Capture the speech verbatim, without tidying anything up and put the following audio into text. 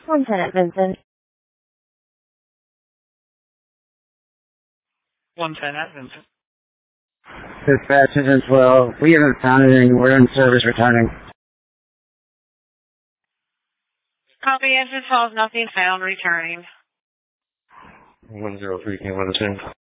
One ten at Vincent. One ten at Vincent. Dispatch engine twelve. We haven't found anything. We're in service returning. Copy, engine twelve, nothing found, returning. one zero three, can you run the same?